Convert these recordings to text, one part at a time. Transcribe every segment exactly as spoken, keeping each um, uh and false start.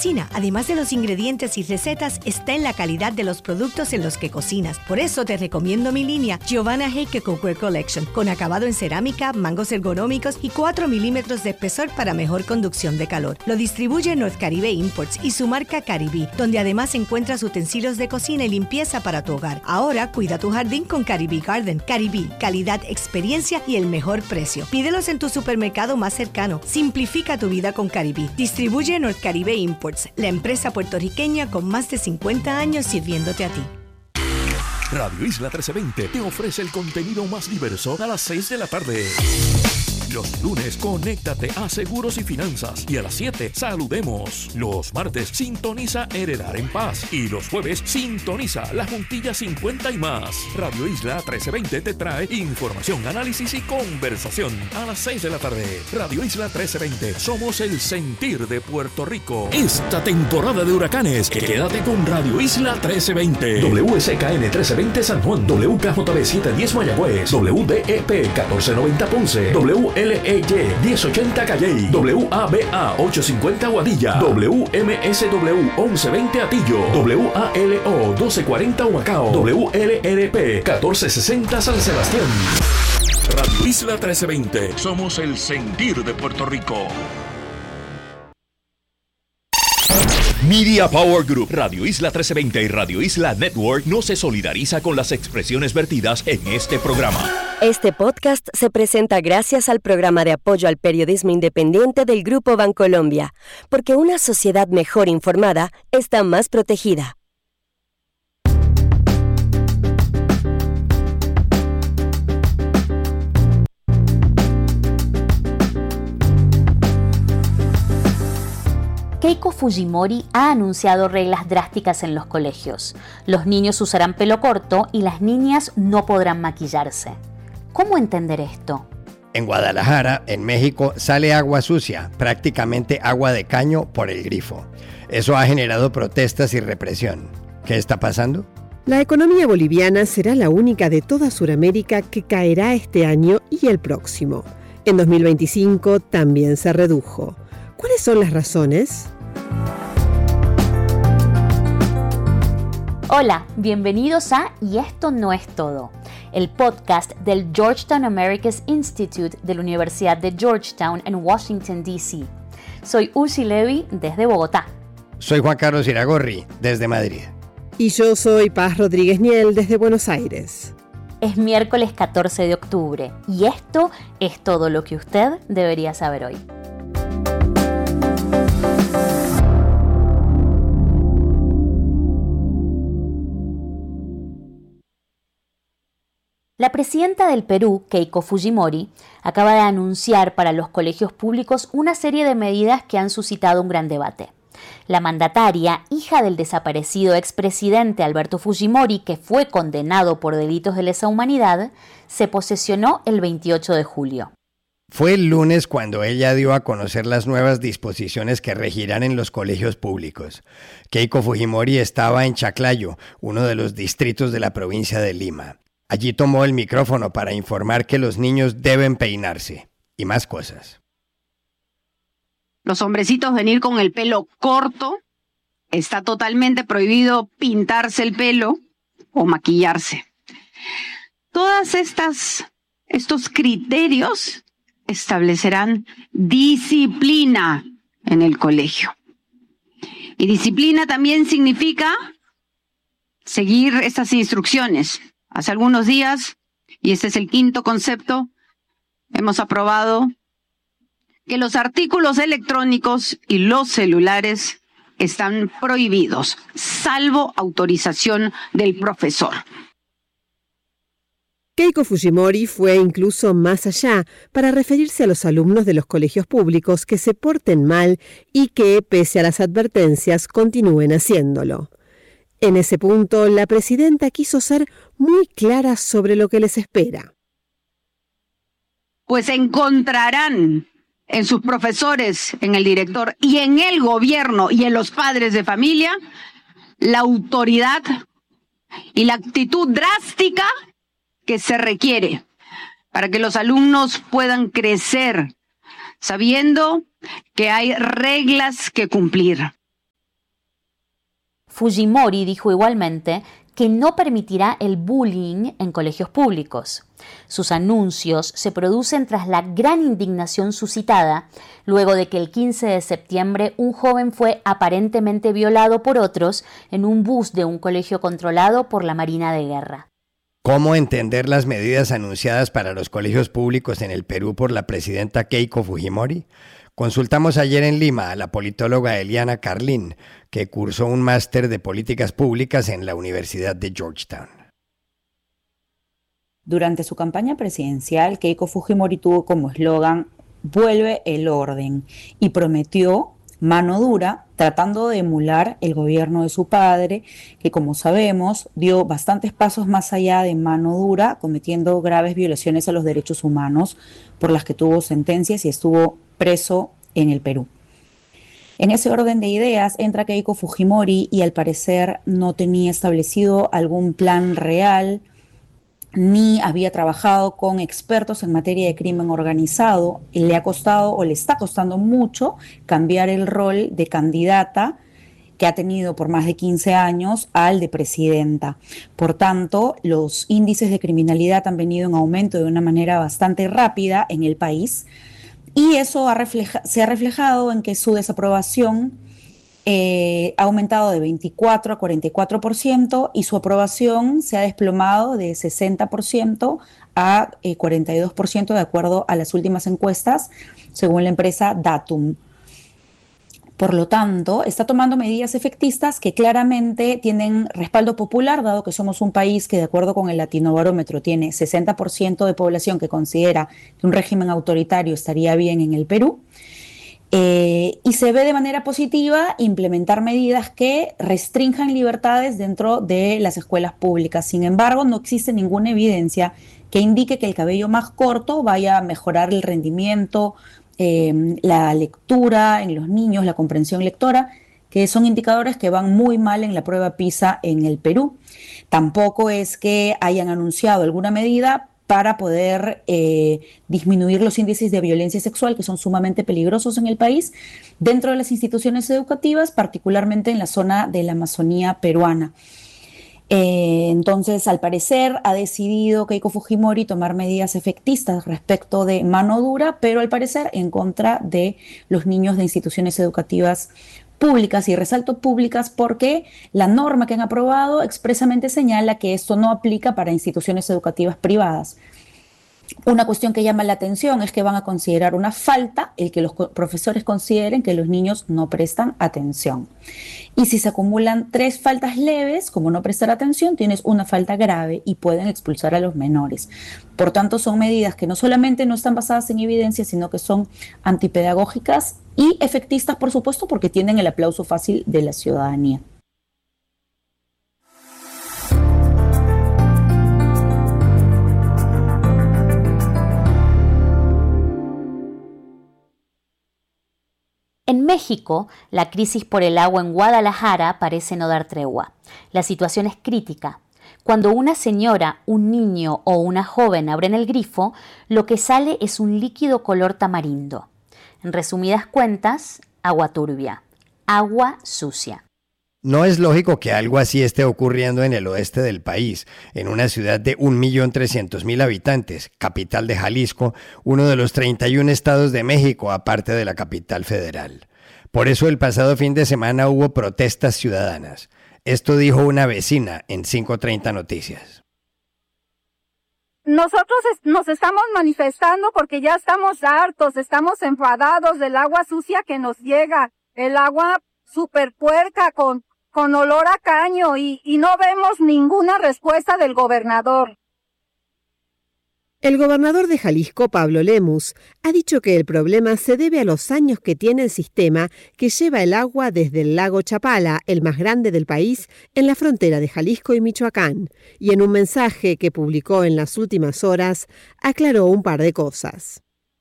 cocina, además de los ingredientes y recetas, está en la calidad de los productos en los que cocinas. Por eso te recomiendo mi línea Giovanna Heike Cookware Collection, con acabado en cerámica, mangos ergonómicos y cuatro milímetros de espesor para mejor conducción de calor. Lo distribuye North Caribe Imports y su marca Caribí, donde además encuentras utensilios de cocina y limpieza para tu hogar. Ahora cuida tu jardín con Caribí Garden. Caribí, calidad, experiencia y el mejor precio. Pídelos en tu supermercado más cercano. Simplifica tu vida con Caribí. Distribuye North Caribe Imports, la empresa puertorriqueña con más de cincuenta años sirviéndote a ti. Radio Isla trece veinte te ofrece el contenido más diverso a las seis de la tarde. Los lunes, conéctate a Seguros y Finanzas. Y a las siete, saludemos. Los martes, sintoniza Heredar en Paz. Y los jueves, sintoniza La Juntilla cincuenta y más. Radio Isla trece veinte te trae información, análisis y conversación. A las seis de la tarde, Radio Isla trece veinte. Somos el sentir de Puerto Rico. Esta temporada de huracanes, quédate con Radio Isla trece veinte. W S K N trece veinte San Juan. W K J B setecientos diez Mayagüez. W D E P catorce noventa Ponce. W L E Y diez ochenta Calley, W A B A ochocientos cincuenta Guadilla, W M S W once veinte Atillo, W A L O doce cuarenta Humacao, W L R P catorce sesenta San Sebastián. Radio Isla trece veinte, somos el sentir de Puerto Rico. Media Power Group, Radio Isla trece veinte y Radio Isla Network no se solidariza con las expresiones vertidas en este programa. Este podcast se presenta gracias al programa de apoyo al periodismo independiente del Grupo Bancolombia, porque una sociedad mejor informada está más protegida. Keiko Fujimori ha anunciado reglas drásticas en los colegios. Los niños usarán pelo corto y las niñas no podrán maquillarse. ¿Cómo entender esto? En Guadalajara, en México, sale agua sucia, prácticamente agua de caño por el grifo. Eso ha generado protestas y represión. ¿Qué está pasando? La economía boliviana será la única de toda Sudamérica que caerá este año y el próximo. En dos mil veinticinco también se redujo. ¿Cuáles son las razones? Hola, bienvenidos a Y esto no es todo, el podcast del Georgetown Americas Institute de la Universidad de Georgetown en Washington, D C Soy Uzi Levy desde Bogotá. Soy Juan Carlos Iragorri desde Madrid. Y yo soy Paz Rodríguez Niel desde Buenos Aires. Es miércoles catorce de octubre y esto es todo lo que usted debería saber hoy. La presidenta del Perú, Keiko Fujimori, acaba de anunciar para los colegios públicos una serie de medidas que han suscitado un gran debate. La mandataria, hija del desaparecido expresidente Alberto Fujimori, que fue condenado por delitos de lesa humanidad, se posesionó el veintiocho de julio. Fue el lunes cuando ella dio a conocer las nuevas disposiciones que regirán en los colegios públicos. Keiko Fujimori estaba en Chaclayo, uno de los distritos de la provincia de Lima. Allí tomó el micrófono para informar que los niños deben peinarse y más cosas. Los hombrecitos venir con el pelo corto, está totalmente prohibido pintarse el pelo o maquillarse. Todas estas, estos criterios establecerán disciplina en el colegio. Y disciplina también significa seguir estas instrucciones. Hace algunos días, y este es el quinto concepto, hemos aprobado que los artículos electrónicos y los celulares están prohibidos, salvo autorización del profesor. Keiko Fujimori fue incluso más allá para referirse a los alumnos de los colegios públicos que se porten mal y que, pese a las advertencias, continúen haciéndolo. En ese punto, la presidenta quiso ser muy clara sobre lo que les espera. Pues encontrarán en sus profesores, en el director y en el gobierno y en los padres de familia la autoridad y la actitud drástica que se requiere para que los alumnos puedan crecer sabiendo que hay reglas que cumplir. Fujimori dijo igualmente que no permitirá el bullying en colegios públicos. Sus anuncios se producen tras la gran indignación suscitada luego de que el quince de septiembre un joven fue aparentemente violado por otros en un bus de un colegio controlado por la Marina de Guerra. ¿Cómo entender las medidas anunciadas para los colegios públicos en el Perú por la presidenta Keiko Fujimori? Consultamos ayer en Lima a la politóloga Eliana Carlin, que cursó un máster de políticas públicas en la Universidad de Georgetown. Durante su campaña presidencial, Keiko Fujimori tuvo como eslogan "Vuelve el orden" y prometió mano dura, tratando de emular el gobierno de su padre, que como sabemos dio bastantes pasos más allá de mano dura, cometiendo graves violaciones a los derechos humanos por las que tuvo sentencias y estuvo preso en el Perú. En ese orden de ideas entra Keiko Fujimori y al parecer no tenía establecido algún plan real, ni había trabajado con expertos en materia de crimen organizado. Le ha costado o le está costando mucho cambiar el rol de candidata que ha tenido por más de quince años al de presidenta. Por tanto, los índices de criminalidad han venido en aumento de una manera bastante rápida en el país y eso ha refleja, se ha reflejado en que su desaprobación Eh, ha aumentado de veinticuatro a cuarenta y cuatro por ciento y su aprobación se ha desplomado de sesenta por ciento a eh, cuarenta y dos por ciento de acuerdo a las últimas encuestas, según la empresa Datum. Por lo tanto, está tomando medidas efectistas que claramente tienen respaldo popular, dado que somos un país que, de acuerdo con el Latinobarómetro, tiene sesenta por ciento de población que considera que un régimen autoritario estaría bien en el Perú. Eh, y se ve de manera positiva implementar medidas que restrinjan libertades dentro de las escuelas públicas. Sin embargo, no existe ninguna evidencia que indique que el cabello más corto vaya a mejorar el rendimiento, eh, la lectura en los niños, la comprensión lectora, que son indicadores que van muy mal en la prueba PISA en el Perú. Tampoco es que hayan anunciado alguna medida para poder eh, disminuir los índices de violencia sexual, que son sumamente peligrosos en el país, dentro de las instituciones educativas, particularmente en la zona de la Amazonía peruana. Eh, entonces, al parecer, ha decidido Keiko Fujimori tomar medidas efectistas respecto de mano dura, pero al parecer en contra de los niños de instituciones educativas públicas, y resalto públicas porque la norma que han aprobado expresamente señala que esto no aplica para instituciones educativas privadas. Una cuestión que llama la atención es que van a considerar una falta el que los profesores consideren que los niños no prestan atención. Y si se acumulan tres faltas leves, como no prestar atención, tienes una falta grave y pueden expulsar a los menores. Por tanto, son medidas que no solamente no están basadas en evidencia, sino que son antipedagógicas y efectistas, por supuesto, porque tienen el aplauso fácil de la ciudadanía. En México, la crisis por el agua en Guadalajara parece no dar tregua. La situación es crítica. Cuando una señora, un niño o una joven abren el grifo, lo que sale es un líquido color tamarindo. En resumidas cuentas, agua turbia, agua sucia. No es lógico que algo así esté ocurriendo en el oeste del país, en una ciudad de un millón trescientos mil habitantes, capital de Jalisco, uno de los treinta y un estados de México, aparte de la capital federal. Por eso el pasado fin de semana hubo protestas ciudadanas. Esto dijo una vecina en quinientos treinta Noticias. Nosotros nos estamos manifestando porque ya estamos hartos, estamos enfadados del agua sucia que nos llega, el agua súper puerca con con olor a caño y, y no vemos ninguna respuesta del gobernador. El gobernador de Jalisco, Pablo Lemus, ha dicho que el problema se debe a los años que tiene el sistema que lleva el agua desde el lago Chapala, el más grande del país, en la frontera de Jalisco y Michoacán, y en un mensaje que publicó en las últimas horas, aclaró un par de cosas.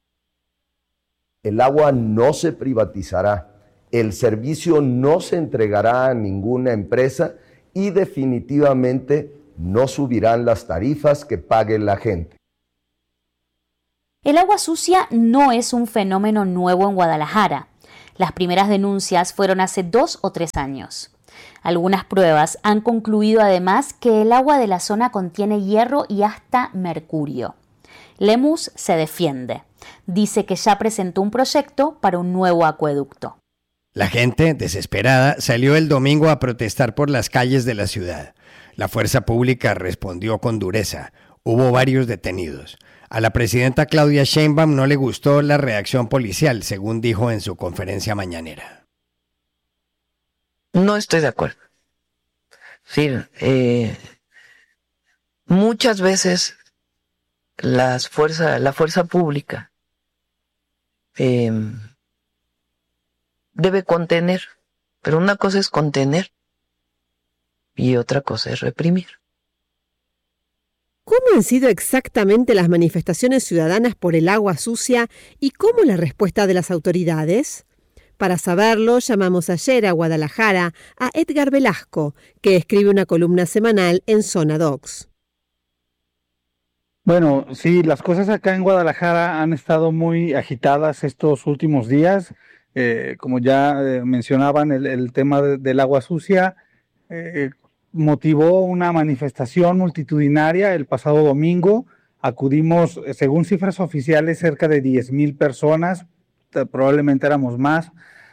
El agua no se privatizará. El servicio no se entregará a ninguna empresa y definitivamente no subirán las tarifas que pague la gente. El agua sucia no es un fenómeno nuevo en Guadalajara. Las primeras denuncias fueron hace dos o tres años. Algunas pruebas han concluido además que el agua de la zona contiene hierro y hasta mercurio. Lemus se defiende. Dice que ya presentó un proyecto para un nuevo acueducto. La gente, desesperada, salió el domingo a protestar por las calles de la ciudad. La fuerza pública respondió con dureza. Hubo varios detenidos. A la presidenta Claudia Sheinbaum no le gustó la reacción policial, según dijo en su conferencia mañanera. No estoy de acuerdo. Sí, eh, muchas veces las fuerza, la fuerza pública eh, debe contener, pero una cosa es contener y otra cosa es reprimir. ¿Cómo han sido exactamente las manifestaciones ciudadanas por el agua sucia y cómo la respuesta de las autoridades? Para saberlo, llamamos ayer a Guadalajara a Edgar Velasco, que escribe una columna semanal en Zona Docs. Bueno, sí, las cosas acá en Guadalajara han estado muy agitadas estos últimos días. Eh, como ya eh, mencionaban, el, el tema de, del agua sucia eh, motivó una manifestación multitudinaria el pasado domingo. Acudimos, según cifras oficiales, cerca de diez mil personas, probablemente éramos más,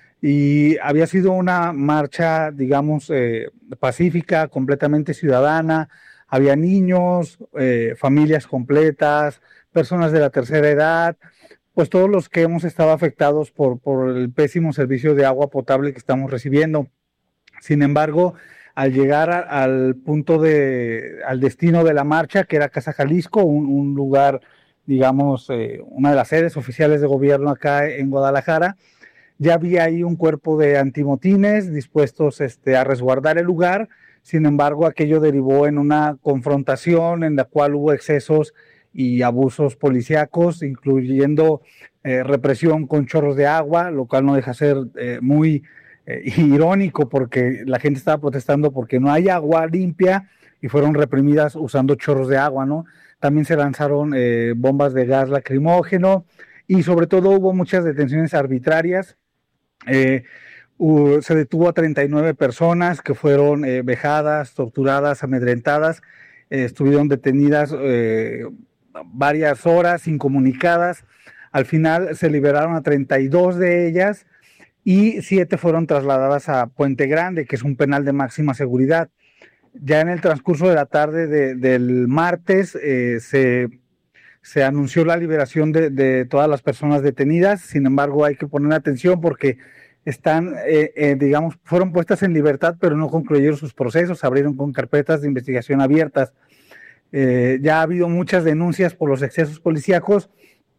y había sido una marcha, digamos, eh, pacífica, completamente ciudadana. Había niños, eh, familias completas, personas de la tercera edad, pues todos los que hemos estado afectados por, por el pésimo servicio de agua potable que estamos recibiendo. Sin embargo, al llegar a, al punto de, al destino de la marcha, que era Casa Jalisco, un, un lugar, digamos, eh, una de las sedes oficiales de gobierno acá en Guadalajara, ya había ahí un cuerpo de antimotines dispuestos este, a resguardar el lugar. Sin embargo, aquello derivó en una confrontación en la cual hubo excesos y abusos policíacos, incluyendo eh, represión con chorros de agua, lo cual no deja ser eh, muy eh, irónico porque la gente estaba protestando porque no hay agua limpia y fueron reprimidas usando chorros de agua, ¿no? También se lanzaron eh, bombas de gas lacrimógeno y sobre todo hubo muchas detenciones arbitrarias. Eh, uh, se detuvo a treinta y nueve personas que fueron eh, vejadas, torturadas, amedrentadas, eh, estuvieron detenidas eh, varias horas, incomunicadas. Al final se liberaron a treinta y dos de ellas y siete fueron trasladadas a Puente Grande, que es un penal de máxima seguridad. Ya en el transcurso de la tarde de, del martes eh, se, se anunció la liberación de, de todas las personas detenidas. Sin embargo, hay que poner atención porque están, eh, eh, digamos, fueron puestas en libertad, pero no concluyeron sus procesos, se abrieron con carpetas de investigación abiertas. Eh, ya ha habido muchas denuncias por los excesos policíacos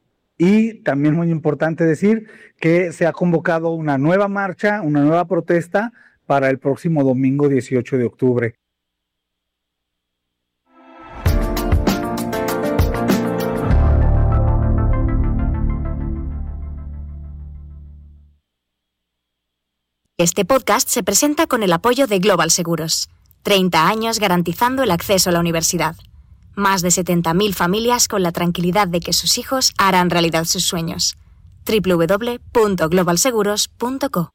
y también muy importante decir que se ha convocado una nueva marcha, una nueva protesta para el próximo domingo dieciocho de octubre. Este podcast se presenta con el apoyo de Global Seguros. treinta años garantizando el acceso a la universidad. Más de setenta mil familias con la tranquilidad de que sus hijos harán realidad sus sueños. doble u doble u doble u punto global seguros punto co.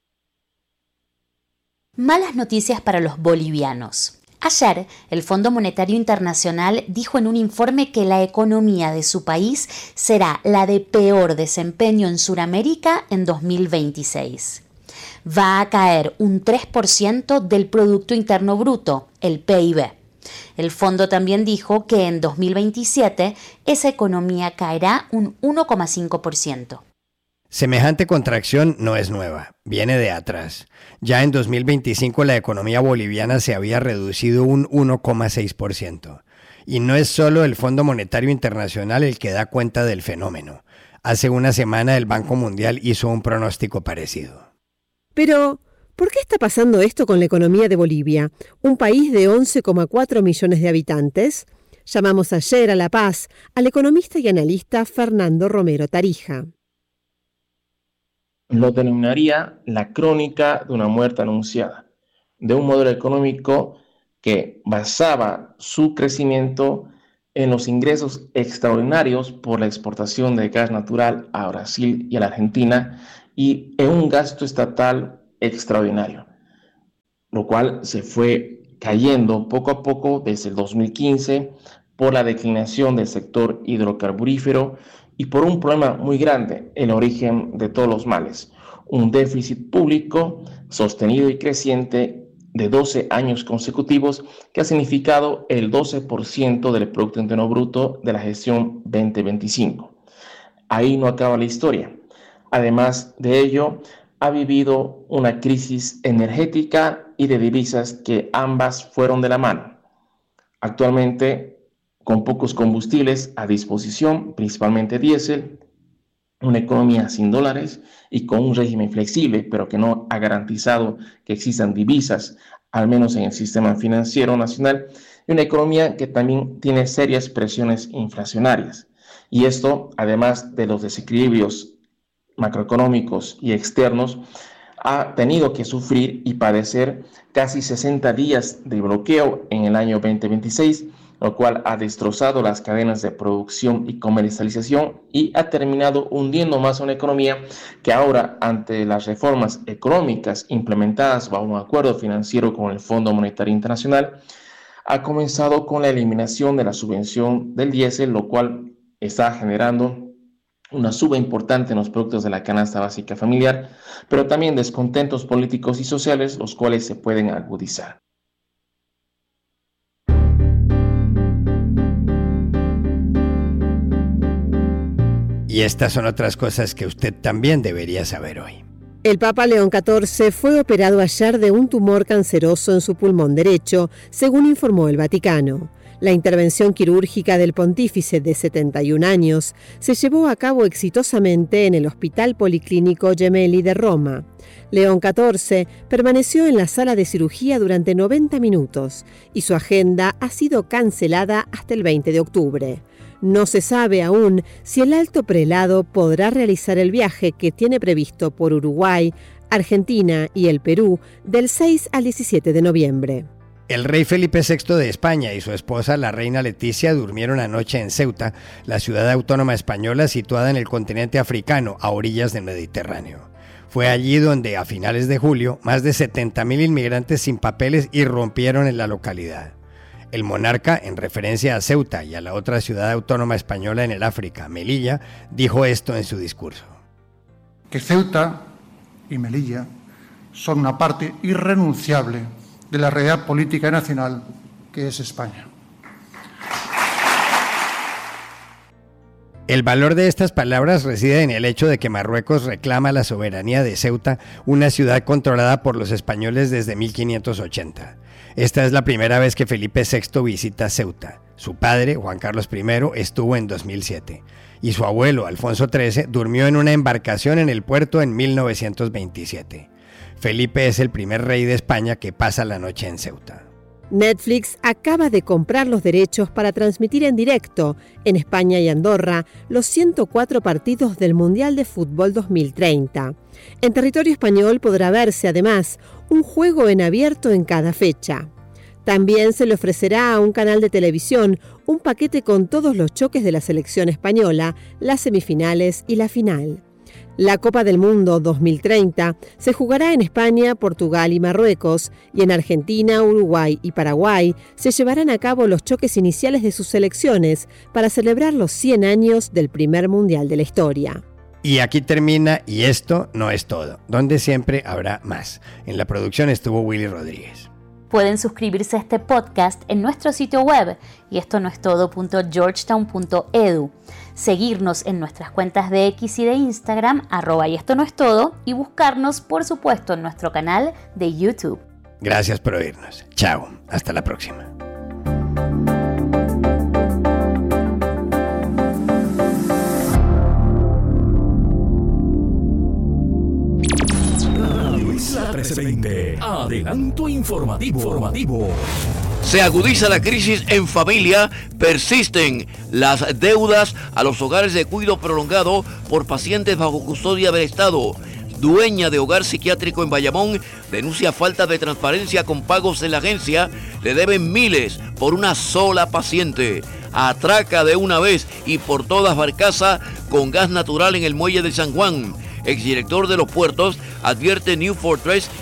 Malas noticias para los bolivianos. Ayer, el Fondo Monetario Internacional dijo en un informe que la economía de su país será la de peor desempeño en Sudamérica en dos mil veintiséis. Va a caer un tres por ciento del Producto Interno Bruto, el P I B. El fondo también dijo que en dos mil veintisiete esa economía caerá un uno coma cinco por ciento. Semejante contracción no es nueva, viene de atrás. Ya en dos mil veinticinco la economía boliviana se había reducido un uno coma seis por ciento. Y no es solo el Fondo Monetario Internacional el que da cuenta del fenómeno. Hace una semana el Banco Mundial hizo un pronóstico parecido. Pero, ¿por qué está pasando esto con la economía de Bolivia, un país de once coma cuatro millones de habitantes? Llamamos ayer a La Paz al economista y analista Fernando Romero Tarija. Lo denominaría la crónica de una muerte anunciada, de un modelo económico que basaba su crecimiento en los ingresos extraordinarios por la exportación de gas natural a Brasil y a la Argentina y en un gasto estatal extraordinario. lo cual se fue cayendo poco a poco desde el dos mil quince por la declinación del sector hidrocarburífero y por un problema muy grande, el origen de todos los males, un déficit público sostenido y creciente de doce años consecutivos que ha significado el doce por ciento del Producto Interno Bruto de la gestión veinte veinticinco. Ahí no acaba la historia. Además de ello, ha vivido una crisis energética y de divisas que ambas fueron de la mano. Actualmente, con pocos combustibles a disposición, principalmente diésel, una economía sin dólares y con un régimen flexible, pero que no ha garantizado que existan divisas, al menos en el sistema financiero nacional, y una economía que también tiene serias presiones inflacionarias. Y esto, además de los desequilibrios macroeconómicos y externos, ha tenido que sufrir y padecer casi sesenta días de bloqueo en el año veinte veintiséis, lo cual ha destrozado las cadenas de producción y comercialización y ha terminado hundiendo más a una economía que ahora, ante las reformas económicas implementadas bajo un acuerdo financiero con el Fondo Monetario Internacional, ha comenzado con la eliminación de la subvención del diésel, lo cual está generando una suba importante en los productos de la canasta básica familiar, pero también descontentos políticos y sociales, los cuales se pueden agudizar. Y estas son otras cosas que usted también debería saber hoy. El Papa León catorce fue operado ayer de un tumor canceroso en su pulmón derecho, según informó el Vaticano. La intervención quirúrgica del pontífice de setenta y un años se llevó a cabo exitosamente en el Hospital Policlínico Gemelli de Roma. León catorce permaneció en la sala de cirugía durante noventa minutos y su agenda ha sido cancelada hasta el veinte de octubre. No se sabe aún si el alto prelado podrá realizar el viaje que tiene previsto por Uruguay, Argentina y el Perú del seis al diecisiete de noviembre. El rey Felipe sexto de España y su esposa, la reina Leticia, durmieron anoche en Ceuta, la ciudad autónoma española situada en el continente africano, a orillas del Mediterráneo. Fue allí donde, a finales de julio, más de setenta mil inmigrantes sin papeles irrumpieron en la localidad. El monarca, en referencia a Ceuta y a la otra ciudad autónoma española en el África, Melilla, dijo esto en su discurso. Que Ceuta y Melilla son una parte irrenunciable de la realidad política nacional que es España. El valor de estas palabras reside en el hecho de que Marruecos reclama la soberanía de Ceuta, una ciudad controlada por los españoles desde mil quinientos ochenta. Esta es la primera vez que Felipe sexto visita Ceuta. Su padre, Juan Carlos primero, estuvo en dos mil siete. Y su abuelo, Alfonso trece, durmió en una embarcación en el puerto en mil novecientos veintisiete. Felipe es el primer rey de España que pasa la noche en Ceuta. Netflix acaba de comprar los derechos para transmitir en directo, en España y Andorra, los ciento cuatro partidos del Mundial de Fútbol dos mil treinta. En territorio español podrá verse, además, un juego en abierto en cada fecha. También se le ofrecerá a un canal de televisión un paquete con todos los choques de la selección española, las semifinales y la final. La Copa del Mundo dos mil treinta se jugará en España, Portugal y Marruecos, y en Argentina, Uruguay y Paraguay se llevarán a cabo los choques iniciales de sus selecciones para celebrar los cien años del primer mundial de la historia. Y aquí termina Y esto no es todo, donde siempre habrá más. En la producción estuvo Willy Rodríguez. Pueden suscribirse a este podcast en nuestro sitio web y esto no es todo punto georgetown punto edu, seguirnos en nuestras cuentas de X y de Instagram, arroba y esto no es todo, y buscarnos, por supuesto, en nuestro canal de YouTube. Gracias por oírnos. Chao. Hasta la próxima. Isla trece veinte. Adelanto informativo. informativo. Se agudiza la crisis en familia, persisten las deudas a los hogares de cuidado prolongado por pacientes bajo custodia del Estado. Dueña de hogar psiquiátrico en Bayamón denuncia falta de transparencia con pagos en la agencia. Le deben miles por una sola paciente. Atraca de una vez y por todas barcaza con gas natural en el muelle de San Juan. Exdirector de los puertos advierte New Fortress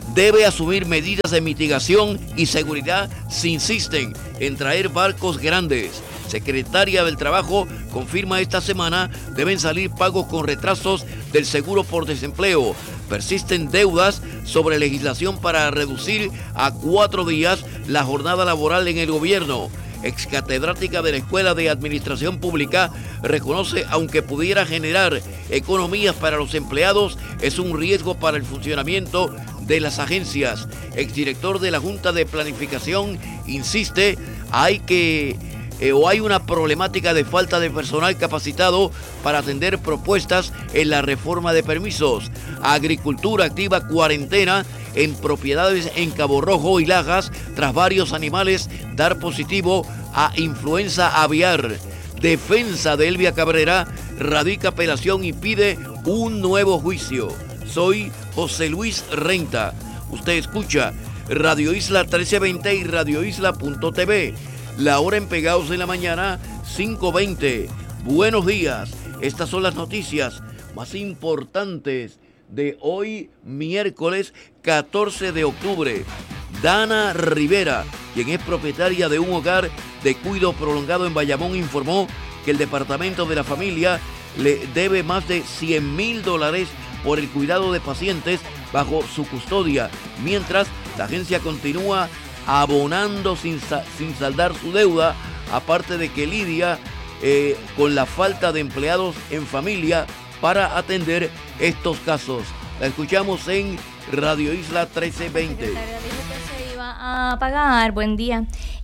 debe asumir medidas de mitigación y seguridad si insisten en traer barcos grandes. Secretaria del Trabajo confirma esta semana deben salir pagos con retrasos del seguro por desempleo. Persisten deudas sobre legislación para reducir a cuatro días la jornada laboral en el gobierno. Ex catedrática de la Escuela de Administración Pública reconoce, aunque pudiera generar economías para los empleados, es un riesgo para el funcionamiento de las agencias. Exdirector de la Junta de Planificación insiste, hay que eh, o hay una problemática de falta de personal capacitado para atender propuestas en la reforma de permisos. Agricultura activa cuarentena en propiedades en Cabo Rojo y Lajas tras varios animales dar positivo a influenza aviar. Defensa de Elvia Cabrera radica apelación y pide un nuevo juicio. Soy José Luis Renta. Usted escucha Radio Isla trece veinte y Radio Isla punto t v. La hora en Pegados en la mañana, cinco veinte. Buenos días. Estas son las noticias más importantes de hoy, miércoles catorce de octubre. Dana Rivera, quien es propietaria de un hogar de cuidado prolongado en Bayamón, informó que el Departamento de la Familia le debe más de cien mil dólares por el cuidado de pacientes bajo su custodia, mientras la agencia continúa abonando sin, sin saldar su deuda, aparte de que lidia eh, con la falta de empleados en familia para atender estos casos. La escuchamos en Radio Isla trece veinte. La secretaria dijo que se iba a pagar, buen día,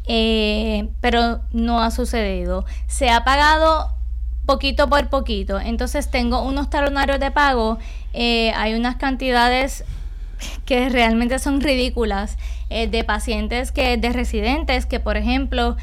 eh, pero no ha sucedido. Se ha pagado poquito por poquito, entonces tengo unos talonarios de pago, eh, hay unas cantidades que realmente son ridículas, eh, de pacientes que, de residentes que, por ejemplo,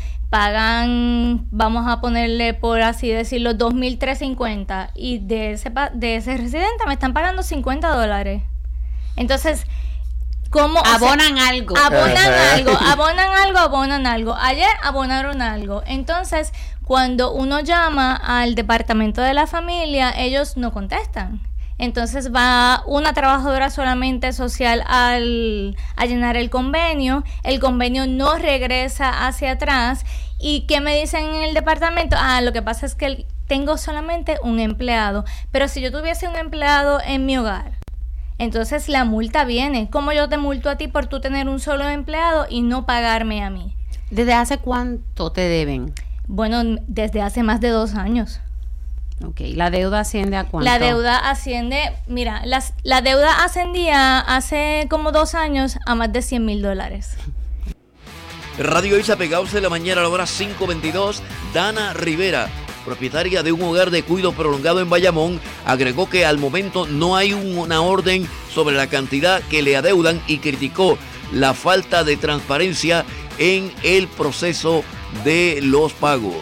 pagan, vamos a ponerle por así decirlo, dos mil trescientos cincuenta, y de ese, de ese residente me están pagando cincuenta dólares. Entonces, ¿cómo? Abonan o sea, algo. Abonan algo, abonan algo, abonan algo. Ayer abonaron algo. Entonces, cuando uno llama al departamento de la familia, ellos no contestan. Entonces va una trabajadora solamente social al, a llenar el convenio, el convenio no regresa hacia atrás. ¿Y qué me dicen en el departamento? Ah, lo que pasa es que tengo solamente un empleado, pero si yo tuviese un empleado en mi hogar, entonces la multa viene. ¿Cómo yo te multo a ti por tú tener un solo empleado y no pagarme a mí? ¿Desde hace cuánto te deben? Bueno, desde hace más de dos años. Ok, ¿la deuda asciende a cuánto? La deuda asciende, mira, las, la deuda ascendía hace como dos años a más de cien mil dólares. Radio Isla Pegados de la mañana a la hora cinco veintidós. Dana Rivera, propietaria de un hogar de cuidado prolongado en Bayamón, agregó que al momento no hay una orden sobre la cantidad que le adeudan y criticó la falta de transparencia en el proceso de los pagos.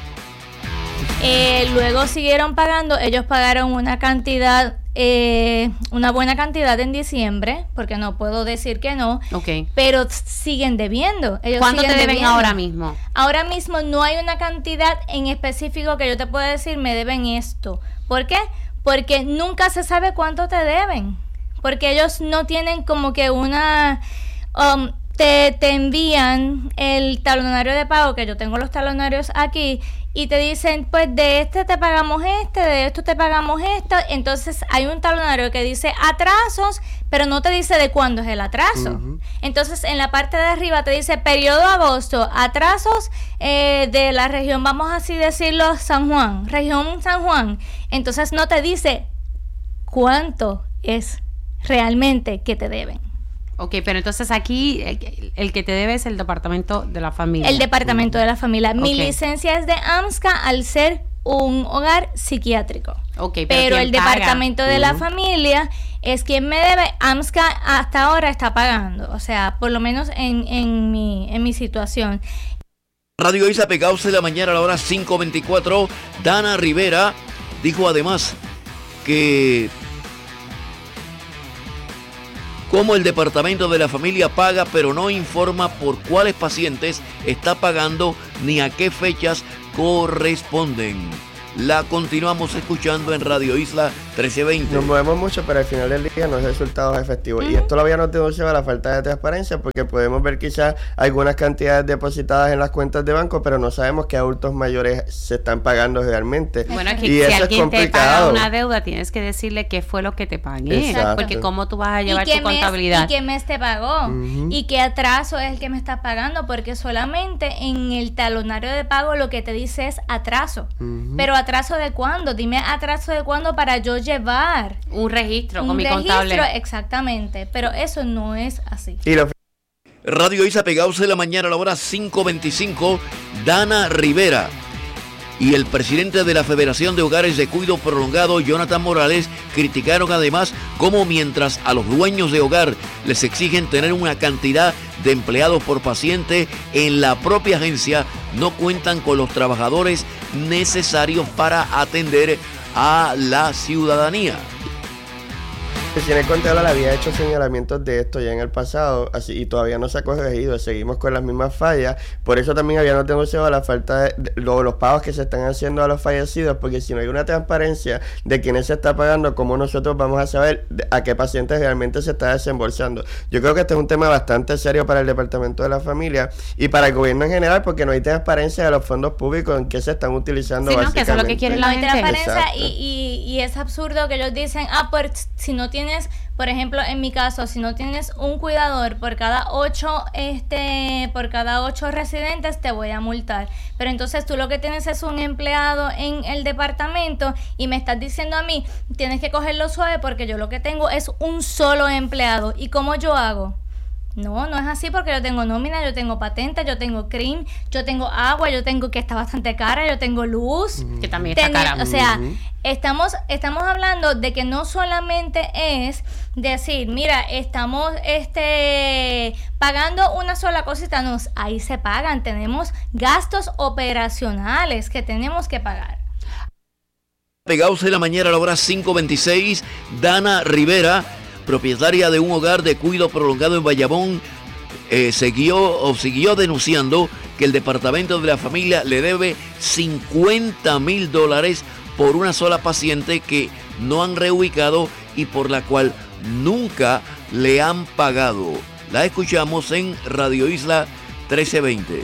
Eh, luego siguieron pagando, ellos pagaron una cantidad, eh, una buena cantidad en diciembre, porque no puedo decir que no, okay, pero siguen debiendo. Ellos ¿Cuánto siguen te deben debiendo. ahora mismo? Ahora mismo no hay una cantidad en específico que yo te pueda decir me deben esto. ¿Por qué? Porque nunca se sabe cuánto te deben, porque ellos no tienen como que una... Um, Te, te envían el talonario de pago, que yo tengo los talonarios aquí, y te dicen, pues de este te pagamos este, de esto te pagamos esto. Entonces hay un talonario que dice atrasos, pero no te dice de cuándo es el atraso. Uh-huh. Entonces en la parte de arriba te dice periodo agosto, atrasos eh, de la región, vamos así decirlo, San Juan, región San Juan. Entonces no te dice cuánto es realmente que te deben. Ok, pero entonces aquí el, el que te debe es el departamento de la familia. El departamento de la familia. Mi Okay. licencia es de AMSCA al ser un hogar psiquiátrico. Okay, pero, pero el paga? departamento de uh-huh. la familia es quien me debe. AMSCA hasta ahora está pagando, o sea, por lo menos en, en, mi, en mi situación. Radio Isla Pegados de la mañana a la hora cinco veinticuatro. Dana Rivera dijo además que como el departamento de la familia paga, pero no informa por cuáles pacientes está pagando ni a qué fechas corresponden. La continuamos escuchando en Radio Isla trece veinte. Nos movemos mucho, pero al final del día no hay resultados efectivos. Uh-huh. Y esto lo habíamos denunciado a la falta de transparencia, porque podemos ver quizás algunas cantidades depositadas en las cuentas de banco, pero no sabemos qué adultos mayores se están pagando realmente. Bueno, es que y si eso alguien es complicado. te paga una deuda, tienes que decirle qué fue lo que te pagué. Exacto. Porque cómo tú vas a llevar tu contabilidad. ¿Y qué mes te pagó? Uh-huh. ¿Y qué atraso es el que me está pagando? Porque solamente en el talonario de pago lo que te dice es atraso. Uh-huh. Pero ¿atraso de cuándo? Dime atraso de cuándo para yo llevar un registro un con mi registro, contable. Exactamente, pero eso no es así. Y lo... Radio Isa pegados en la mañana a la hora cinco veinticinco, Dana Rivera y el presidente de la Federación de Hogares de Cuidado Prolongado, Jonathan Morales, criticaron además cómo mientras a los dueños de hogar les exigen tener una cantidad de empleados por paciente, en la propia agencia no cuentan con los trabajadores necesarios para atender a la ciudadanía. Si en el Contralor había hecho señalamientos de esto ya en el pasado, así, y todavía no se ha corregido, seguimos con las mismas fallas. Por eso también habíamos denunciado la falta de, de lo, los pagos que se están haciendo a los fallecidos, porque si no hay una transparencia de quiénes se está pagando, ¿cómo nosotros vamos a saber de, a qué pacientes realmente se está desembolsando? Yo creo que este es un tema bastante serio para el Departamento de la Familia y para el gobierno en general, porque no hay transparencia de los fondos públicos en que se están utilizando. Sí, no, básicamente. que eso es lo que quiere la gente. No hay transparencia y, y, y es absurdo que ellos dicen, ah, pues si no tienes, por ejemplo, en mi caso, si no tienes un cuidador por cada ocho, este, por cada ocho residentes, te voy a multar. Pero entonces tú lo que tienes es un empleado en el departamento y me estás diciendo a mí, tienes que cogerlo suave porque yo lo que tengo es un solo empleado. ¿Y cómo yo hago? No, no es así porque yo tengo nómina, yo tengo patente, yo tengo C R I M, yo tengo agua, yo tengo que está bastante cara, yo tengo luz. Uh-huh. Que también está cara. O sea, uh-huh. estamos, estamos hablando de que no solamente es decir, mira, estamos este pagando una sola cosita, no, ahí se pagan, tenemos gastos operacionales que tenemos que pagar. Pegados en la mañana a la hora cinco veintiséis, Dana Rivera, propietaria de un hogar de cuidado prolongado en Bayamón, eh, siguió, o siguió denunciando que el Departamento de la Familia le debe cincuenta mil dólares por una sola paciente que no han reubicado y por la cual nunca le han pagado. La escuchamos en Radio Isla trece veinte.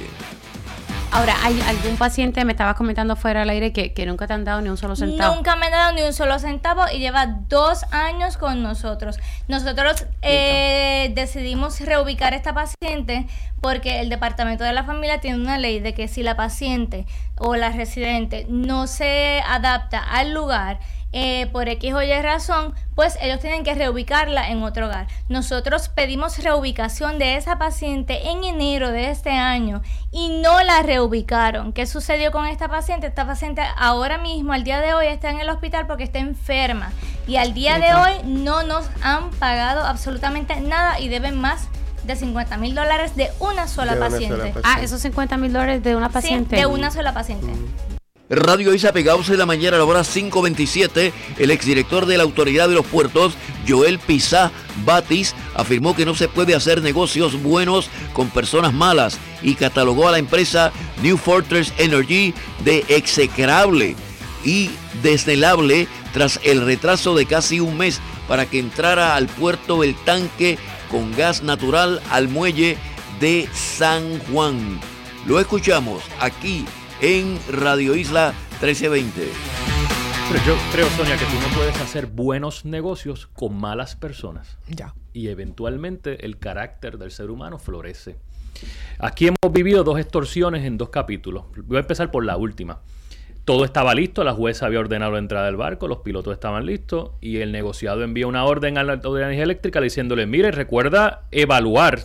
Ahora, ¿hay algún paciente, me estabas comentando fuera del aire, que, que nunca te han dado ni un solo centavo? Nunca me han dado ni un solo centavo y lleva dos años con nosotros. Nosotros eh, decidimos reubicar a esta paciente porque el Departamento de la Familia tiene una ley de que si la paciente o la residente no se adapta al lugar, Eh, por X o Y razón, pues ellos tienen que reubicarla en otro hogar. Nosotros pedimos reubicación de esa paciente en enero de este año y no la reubicaron. ¿Qué sucedió con esta paciente? Esta paciente ahora mismo, al día de hoy, está en el hospital porque está enferma y al día de hoy no nos han pagado absolutamente nada y deben más de cincuenta mil dólares de una sola de una paciente. sola paciente. Ah, esos cincuenta mil dólares de una paciente. Sí, de una sola paciente. Mm. Radio Isa pegados en la mañana a la hora cinco veintisiete, el exdirector de la Autoridad de los Puertos, Joel Pizá Batis, afirmó que no se puede hacer negocios buenos con personas malas y catalogó a la empresa New Fortress Energy de execrable y desdelable tras el retraso de casi un mes para que entrara al puerto el tanque con gas natural al muelle de San Juan. Lo escuchamos aquí en Radio Isla trece veinte. Pero yo creo, Sonia, que tú no puedes hacer buenos negocios con malas personas. Ya. Y eventualmente el carácter del ser humano florece. Aquí hemos vivido dos extorsiones en dos capítulos. Voy a empezar por la última. Todo estaba listo, la jueza había ordenado la entrada del barco, los pilotos estaban listos y el negociado envía una orden a la Autoridad de Energía Eléctrica diciéndole, mire, recuerda evaluar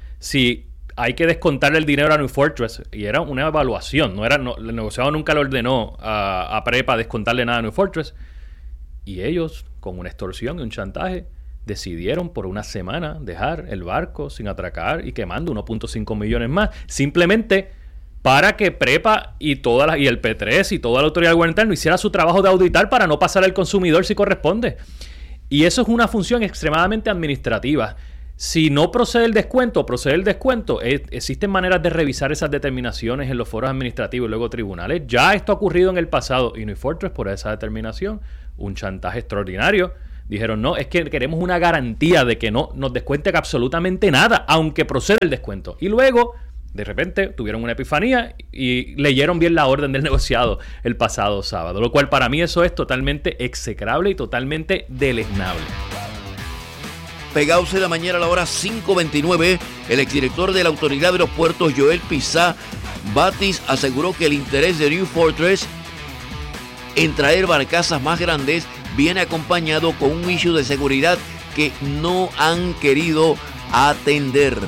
si hay que descontarle el dinero a New Fortress. Y era una evaluación, no era, no, el negociado nunca le ordenó a, a Prepa descontarle nada a New Fortress. Y ellos, con una extorsión y un chantaje, decidieron por una semana dejar el barco sin atracar y quemando uno punto cinco millones más, simplemente para que Prepa y toda la, y el P tres y toda la autoridad gubernamental no hiciera su trabajo de auditar para no pasar al consumidor si corresponde. Y eso es una función extremadamente administrativa. Si no procede el descuento, procede el descuento, es, existen maneras de revisar esas determinaciones en los foros administrativos y luego tribunales. Ya esto ha ocurrido en el pasado y New Fortress por esa determinación un chantaje extraordinario. Dijeron, no, es que queremos una garantía de que no nos descuenten absolutamente nada, aunque proceda el descuento. Y luego, de repente, tuvieron una epifanía y leyeron bien la orden del negociado el pasado sábado, lo cual para mí eso es totalmente execrable y totalmente deleznable. Pegados en la mañana a la hora cinco veintinueve, el exdirector de la Autoridad de los Puertos, Joel Pizá Batis, aseguró que el interés de New Fortress en traer barcazas más grandes viene acompañado con un issue de seguridad que no han querido atender.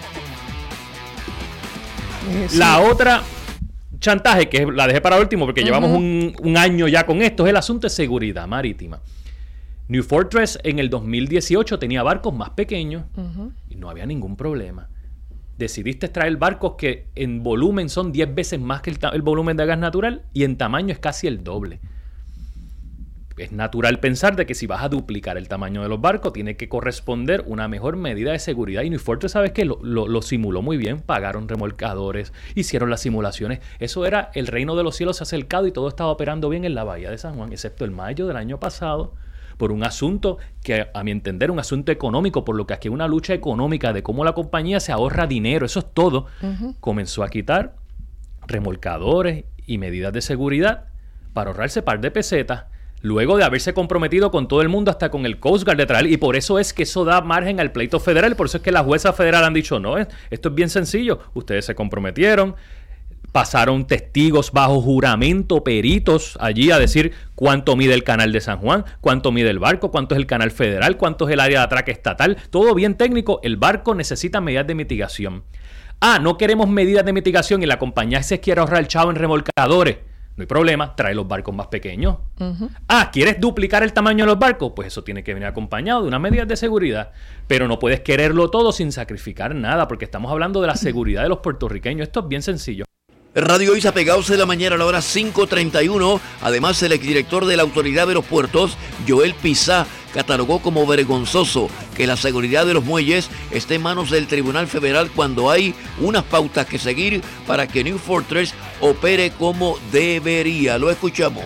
Sí. La otra chantaje, que la dejé para último porque uh-huh. llevamos un, un año ya con esto, es el asunto de seguridad marítima. New Fortress en el dos mil dieciocho tenía barcos más pequeños uh-huh. y no había ningún problema. Decidiste traer barcos que en volumen son diez veces más que el, el volumen de gas natural y en tamaño es casi el doble. Es natural pensar de que si vas a duplicar el tamaño de los barcos, tiene que corresponder una mejor medida de seguridad. Y New Fortress, ¿sabes qué? Lo, lo, lo simuló muy bien. Pagaron remolcadores, hicieron las simulaciones. Eso era el reino de los cielos acercado y todo estaba operando bien en la bahía de San Juan, excepto el mayo del año pasado, por un asunto que, a mi entender, un asunto económico, por lo que aquí hay una lucha económica de cómo la compañía se ahorra dinero. Eso es todo. Uh-huh. Comenzó a quitar remolcadores y medidas de seguridad para ahorrarse par de pesetas, luego de haberse comprometido con todo el mundo, hasta con el Coast Guard de traer, y por eso es que eso da margen al pleito federal, por eso es que las juezas federales han dicho, no, esto es bien sencillo, ustedes se comprometieron, pasaron testigos bajo juramento, peritos allí a decir cuánto mide el canal de San Juan, cuánto mide el barco, cuánto es el canal federal, cuánto es el área de atraque estatal, todo bien técnico, el barco necesita medidas de mitigación. Ah, no queremos medidas de mitigación y la compañía se quiere ahorrar el chavo en remolcadores. No hay problema, trae los barcos más pequeños. Uh-huh. Ah, ¿quieres duplicar el tamaño de los barcos? Pues eso tiene que venir acompañado de unas medidas de seguridad. Pero no puedes quererlo todo sin sacrificar nada, porque estamos hablando de la seguridad de los puertorriqueños. Esto es bien sencillo. Radio Isa Pegados de la mañana a la hora cinco treinta y uno. Además, el exdirector de la Autoridad de los Puertos, Joel Pizá, catalogó como vergonzoso que la seguridad de los muelles esté en manos del Tribunal Federal cuando hay unas pautas que seguir para que New Fortress opere como debería. Lo escuchamos.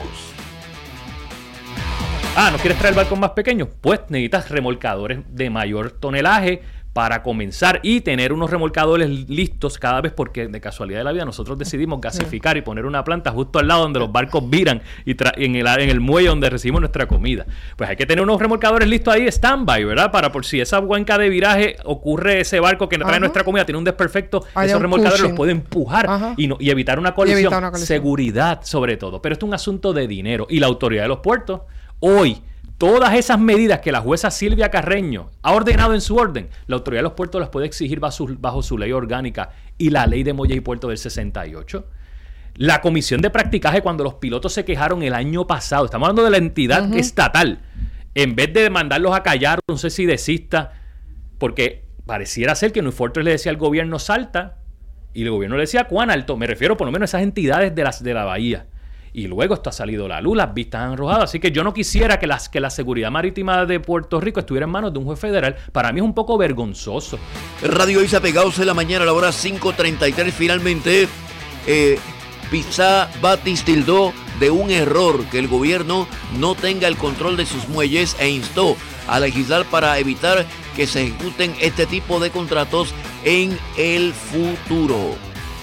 Ah, ¿no quieres traer barcos más pequeños? Pues necesitas remolcadores de mayor tonelaje para comenzar y tener unos remolcadores listos cada vez, porque de casualidad de la vida nosotros decidimos gasificar y poner una planta justo al lado donde los barcos viran y tra- en, el, en el muelle donde recibimos nuestra comida. Pues hay que tener unos remolcadores listos ahí, stand-by, ¿verdad? Para por si esa cuenca de viraje ocurre ese barco que trae Ajá. nuestra comida, tiene un desperfecto, Hay esos un remolcadores pushing. los pueden empujar y, no, y evitar una colisión. evitar una colisión. Seguridad sobre todo. Pero esto es un asunto de dinero. Y la autoridad de los puertos, hoy, todas esas medidas que la jueza Silvia Carreño ha ordenado en su orden, la autoridad de los puertos las puede exigir bajo su, bajo su ley orgánica y la ley de muelles y puertos del sesenta y ocho. La comisión de practicaje, cuando los pilotos se quejaron el año pasado, estamos hablando de la entidad uh-huh. estatal, en vez de mandarlos a callar, no sé si desista, porque pareciera ser que New Fortress le decía al gobierno salta y el gobierno le decía cuán alto, me refiero por lo menos a esas entidades de, las, de la bahía. Y luego esto ha salido a la luz, las vistas han arrojado. Así que yo no quisiera que, las, que la seguridad marítima de Puerto Rico estuviera en manos de un juez federal. Para mí es un poco vergonzoso. Radio Isa Pegados en la mañana a la hora cinco treinta y tres. Finalmente, eh, Pizá Batis tildó de un error que el gobierno no tenga el control de sus muelles e instó a legislar para evitar que se ejecuten este tipo de contratos en el futuro.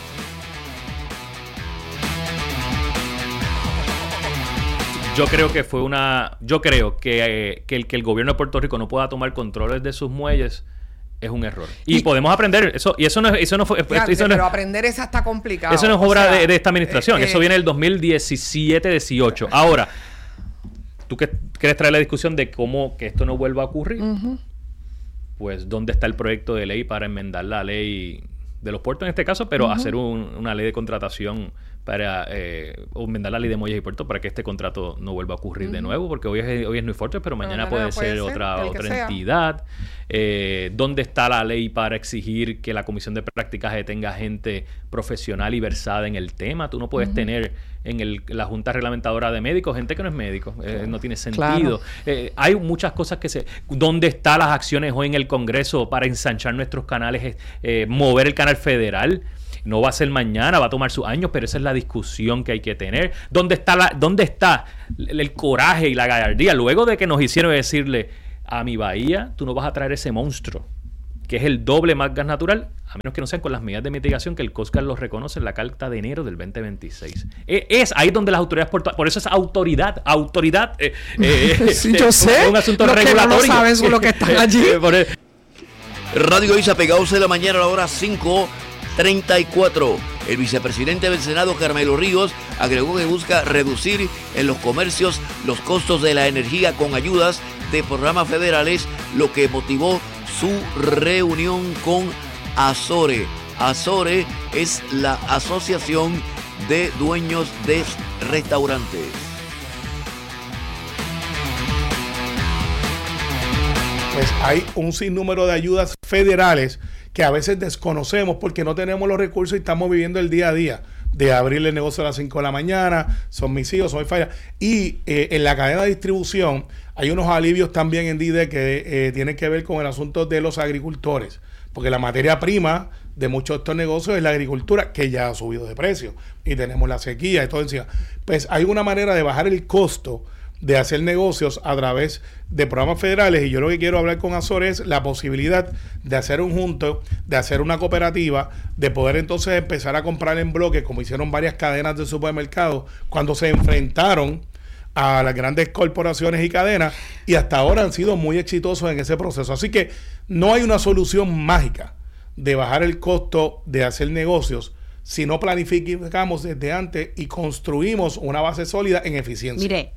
Yo creo que fue una... Yo creo que, eh, que, el, que el gobierno de Puerto Rico no pueda tomar controles de sus muelles es un error. Y, y podemos aprender eso. Y eso no, eso no fue... Claro, eso pero no, aprender esa está complicado. Eso no es obra o sea, de, de esta administración. Eh, eso viene del dos mil diecisiete dieciocho. Ahora, ¿tú qué, quieres traer la discusión de cómo que esto no vuelva a ocurrir? Uh-huh. Pues, ¿dónde está el proyecto de ley para enmendar la ley de los puertos en este caso? Pero uh-huh. hacer un, una ley de contratación para eh, enmendar la ley de muelles y puertos para que este contrato no vuelva a ocurrir uh-huh. de nuevo, porque hoy es, hoy es New Fortress, pero mañana, mañana puede, puede ser, ser otra, otra entidad. Eh, ¿Dónde está la ley para exigir que la comisión de practicaje tenga gente profesional y versada en el tema? Tú no puedes uh-huh. tener en el, la Junta Reglamentadora de Médicos gente que no es médico. Eh, no tiene sentido. Claro. Eh, hay muchas cosas que se... ¿Dónde están las acciones hoy en el Congreso para ensanchar nuestros canales, eh, mover el canal federal? No va a ser mañana, va a tomar sus años, pero esa es la discusión que hay que tener. ¿Dónde está, la, dónde está el, el coraje y la gallardía? Luego de que nos hicieron decirle, a mi bahía, tú no vas a traer ese monstruo, que es el doble más gas natural, a menos que no sean con las medidas de mitigación que el Coast Guard los reconoce en la carta de enero del veinte veintiséis. Es, es ahí donde las autoridades, por, por eso es autoridad, autoridad. Eh, eh, sí, yo sé. Es un asunto lo regulatorio. Que no lo sabes lo que están allí. Radio Isa, pegados de la mañana a la hora cinco treinta y cuatro. El vicepresidente del Senado, Carmelo Ríos, agregó que busca reducir en los comercios los costos de la energía con ayudas de programas federales, lo que motivó su reunión con Azore. Azore es la Asociación de Dueños de Restaurantes. Pues hay un sinnúmero de ayudas federales que a veces desconocemos porque no tenemos los recursos y estamos viviendo el día a día de abrirle el negocio a las cinco de la mañana, son mis hijos, soy falla. Y eh, en la cadena de distribución hay unos alivios también en D I D E que eh, tienen que ver con el asunto de los agricultores, porque la materia prima de muchos de estos negocios es la agricultura, que ya ha subido de precio, y tenemos la sequía y todo encima. Pues hay una manera de bajar el costo de hacer negocios a través de programas federales, y yo lo que quiero hablar con Azor es la posibilidad de hacer un junto, de hacer una cooperativa, de poder entonces empezar a comprar en bloque, como hicieron varias cadenas de supermercados cuando se enfrentaron a las grandes corporaciones y cadenas, y hasta ahora han sido muy exitosos en ese proceso. Así que no hay una solución mágica de bajar el costo de hacer negocios si no planificamos desde antes y construimos una base sólida en eficiencia. Mire,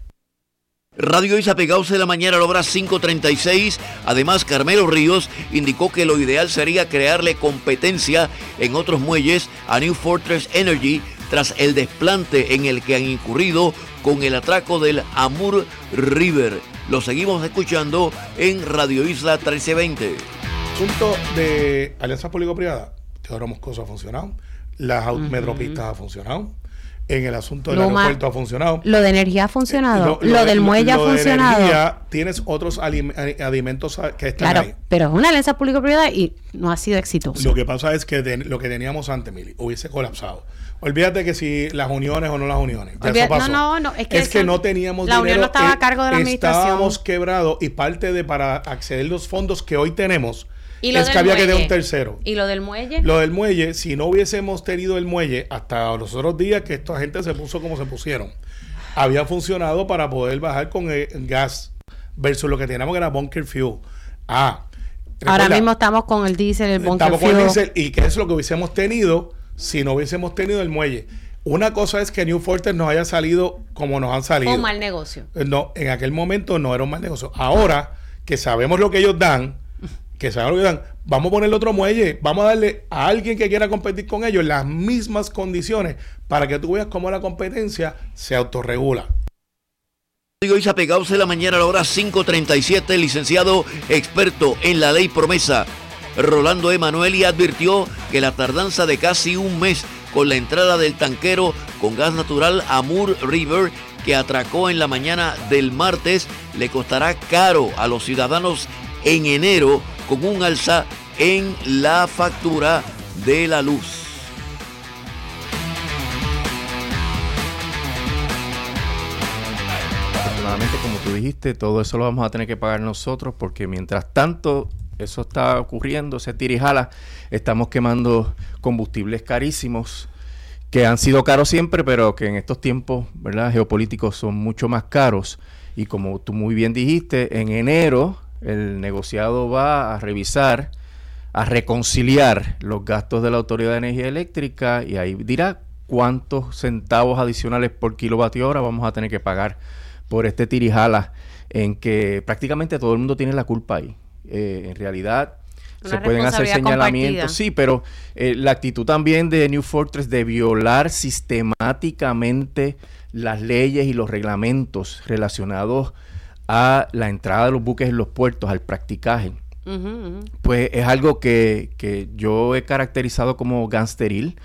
Radio Isa, pegados de la mañana a la hora cinco treinta y seis. Además, Carmelo Ríos indicó que lo ideal sería crearle competencia en otros muelles a New Fortress Energy tras el desplante en el que han incurrido con el atraco del Amur River. Lo seguimos escuchando en Radio Isla trece veinte. Asunto de alianzas público-privadas, Teodoro Moscoso ha funcionado, las uh-huh. metropistas ha funcionado. En el asunto del Luma, aeropuerto ha funcionado. Lo de energía ha funcionado. Lo, lo, lo del de, muelle lo ha funcionado. De energía, tienes otros alimentos que están claro, ahí. Pero es una alianza público-privada y no ha sido exitosa. Lo que pasa es que de, lo que teníamos antes, Mili, hubiese colapsado. Olvídate que si las uniones o no las uniones. Ya Olvídate, eso pasó. No, no, no. Es que, es que no teníamos la dinero. La unión no estaba a cargo de la administración. Estábamos quebrados y parte de para acceder a los fondos que hoy tenemos ¿Y lo es del que había muelle? que dar un tercero. ¿Y lo del muelle? Lo del muelle, si no hubiésemos tenido el muelle hasta los otros días que esta gente se puso como se pusieron, había funcionado para poder bajar con el gas versus lo que teníamos que era bunker fuel. Ah, ahora recuerda, mismo estamos con el diésel, el bunker estamos fuel. Con el diésel, y qué es lo que hubiésemos tenido si no hubiésemos tenido el muelle. Una cosa es que New Fortress nos haya salido como nos han salido. Un mal negocio. No, en aquel momento no era un mal negocio. Ahora que sabemos lo que ellos dan, que sabemos lo que dan, vamos a ponerle otro muelle, vamos a darle a alguien que quiera competir con ellos las mismas condiciones para que tú veas cómo la competencia se autorregula. Hoy se ha pegado de la mañana a la hora cinco treinta y siete, licenciado experto en la ley promesa Rolando Emanueli advirtió que la tardanza de casi un mes con la entrada del tanquero con gas natural Amur River que atracó en la mañana del martes le costará caro a los ciudadanos en enero con un alza en la factura de la luz. Afortunadamente, como tú dijiste, todo eso lo vamos a tener que pagar nosotros porque mientras tanto eso está ocurriendo, ese tira y jala, estamos quemando combustibles carísimos que han sido caros siempre, pero que en estos tiempos, ¿verdad?, geopolíticos son mucho más caros. Y como tú muy bien dijiste, en enero el negociado va a revisar, a reconciliar los gastos de la Autoridad de Energía Eléctrica y ahí dirá cuántos centavos adicionales por kilovatio hora vamos a tener que pagar por este tirijala en que prácticamente todo el mundo tiene la culpa ahí. Eh, en realidad Una se pueden hacer señalamientos, compartida. Sí, pero eh, la actitud también de New Fortress de violar sistemáticamente las leyes y los reglamentos relacionados a la entrada de los buques en los puertos, al practicaje, uh-huh, uh-huh. pues es algo que, que yo he caracterizado como gangsteril.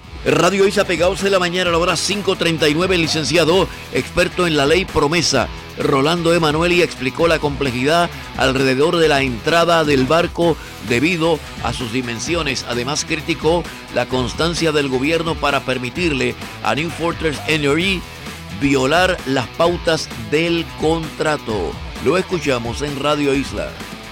Radio Isa, pegados de la mañana a la hora cinco treinta y nueve, licenciado experto en la ley promesa Rolando Emanueli explicó la complejidad alrededor de la entrada del barco debido a sus dimensiones. Además, criticó la constancia del gobierno para permitirle a New Fortress Energy violar las pautas del contrato. Lo escuchamos en Radio Isla.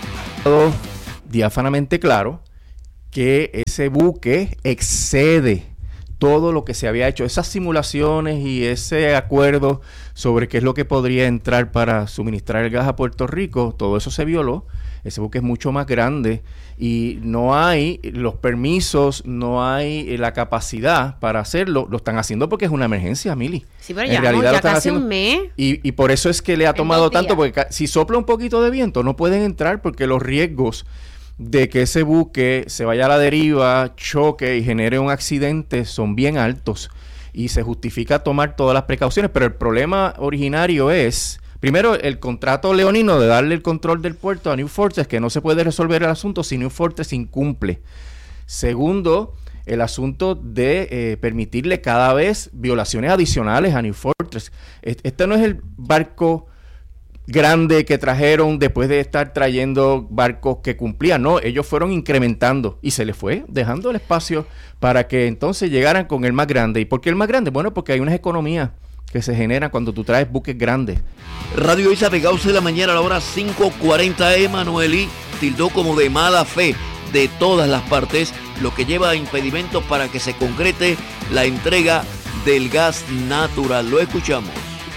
Diáfanamente claro que ese buque excede todo lo que se había hecho, esas simulaciones y ese acuerdo sobre qué es lo que podría entrar para suministrar el gas a Puerto Rico, todo eso se violó. Ese buque es mucho más grande y no hay los permisos, no hay la capacidad para hacerlo. Lo están haciendo porque es una emergencia, Mili. Sí, pero en ya, realidad ya lo están casi haciendo. un mes. Y, y por eso es que le ha tomado tanto, porque ca- si sopla un poquito de viento no pueden entrar porque los riesgos de que ese buque se vaya a la deriva, choque y genere un accidente son bien altos y se justifica tomar todas las precauciones, pero el problema originario es, primero, el contrato leonino de darle el control del puerto a New Fortress, que no se puede resolver el asunto si New Fortress incumple. Segundo, el asunto de eh, permitirle cada vez violaciones adicionales a New Fortress. Este no es el barco grande que trajeron después de estar trayendo barcos que cumplían, no, ellos fueron incrementando y se les fue dejando el espacio para que entonces llegaran con el más grande. ¿Y por qué el más grande? Bueno, porque hay unas economías que se generan cuando tú traes buques grandes. Radio Isa Pegados de la mañana a la hora cinco cuarenta. Emanueli tildó como de mala fe de todas las partes, lo que lleva a impedimentos para que se concrete la entrega del gas natural. Lo escuchamos.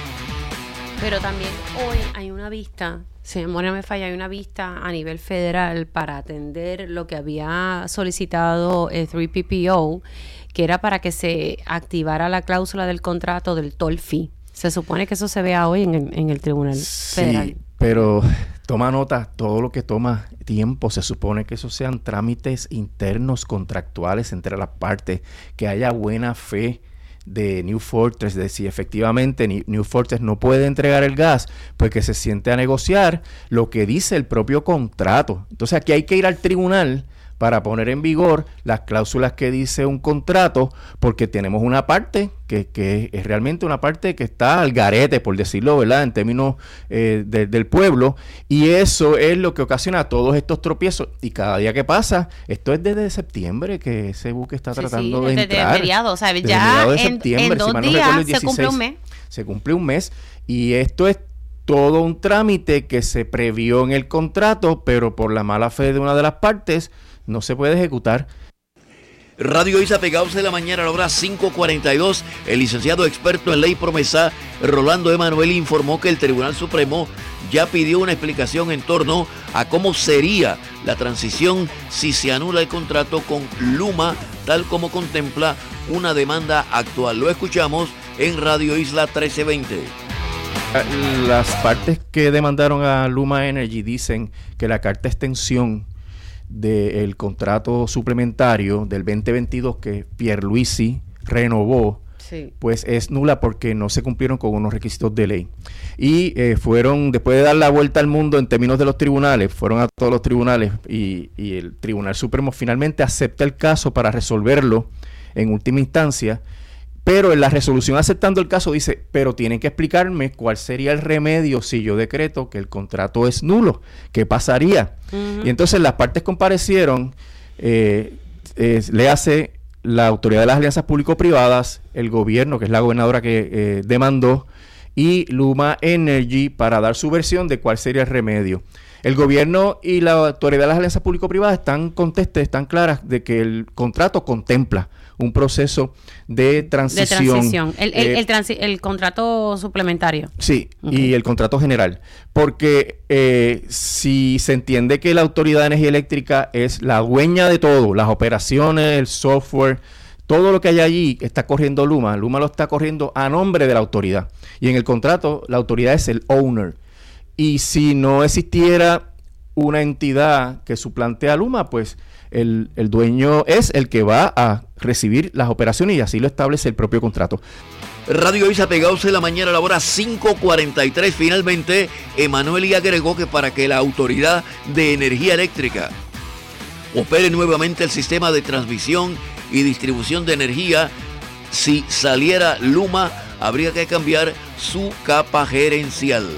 Pero también hoy hay una vista, si mi memoria me falla, hay una vista a nivel federal para atender lo que había solicitado el tres P P O, que era para que se activara la cláusula del contrato del toll fee. Se supone que eso se vea hoy en el, en el Tribunal Federal. Sí, pero toma nota, todo lo que toma tiempo, se supone que esos sean trámites internos contractuales entre las partes, que haya buena fe de New Fortress, de si efectivamente New Fortress no puede entregar el gas, pues que se siente a negociar lo que dice el propio contrato. Entonces aquí hay que ir al tribunal para poner en vigor las cláusulas que dice un contrato, porque tenemos una parte que, que es realmente una parte que está al garete, por decirlo, ¿verdad?, en términos eh, de, del pueblo, y eso es lo que ocasiona todos estos tropiezos. Y cada día que pasa, esto es desde septiembre que ese buque está Sí, tratando sí, de desde entrar. mediados, o sea, Desde ya mediados de en, septiembre, en dos si mal no días recuerdo, el se cumple un dieciséis. mes. Se cumple un mes, y esto es todo un trámite que se previó en el contrato, pero por la mala fe de una de las partes no se puede ejecutar. Radio Isa Pegados de la mañana a la hora cinco cuarenta y dos. El licenciado experto en ley promesa, Rolando Emanueli, informó que el Tribunal Supremo ya pidió una explicación en torno a cómo sería la transición si se anula el contrato con Luma, tal como contempla una demanda actual. Lo escuchamos en Radio Isla trece veinte. Las partes que demandaron a Luma Energy dicen que la carta de extensión del contrato suplementario del veinte veintidós que Pierluisi renovó, sí, pues es nula porque no se cumplieron con unos requisitos de ley. Y eh, fueron, después de dar la vuelta al mundo en términos de los tribunales, fueron a todos los tribunales y, y el Tribunal Supremo finalmente acepta el caso para resolverlo en última instancia. Pero en la resolución aceptando el caso dice, pero tienen que explicarme cuál sería el remedio si yo decreto que el contrato es nulo. ¿Qué pasaría? Uh-huh. Y entonces las partes comparecieron, eh, eh, le hace la Autoridad de las Alianzas Público-Privadas, el gobierno, que es la gobernadora que eh, demandó, y Luma Energy para dar su versión de cuál sería el remedio. El gobierno y la Autoridad de las Alianzas Público-Privadas están contestes, están claras de que el contrato contempla un proceso de transición. De transición. El, el, eh, el, transi- el contrato suplementario. Sí, Okay. Y el contrato general. Porque eh, si se entiende que la Autoridad de Energía Eléctrica es la dueña de todo, las operaciones, el software, todo lo que hay allí está corriendo Luma. Luma lo está corriendo a nombre de la autoridad. Y en el contrato, la autoridad es el owner. Y si no existiera una entidad que suplante a Luma, pues el, el dueño es el que va a recibir las operaciones y así lo establece el propio contrato. Radio Isa Pegados de la mañana a la hora cinco cuarenta y tres. Finalmente, Emanueli agregó que para que la Autoridad de Energía Eléctrica opere nuevamente el sistema de transmisión y distribución de energía, si saliera Luma, habría que cambiar su capa gerencial.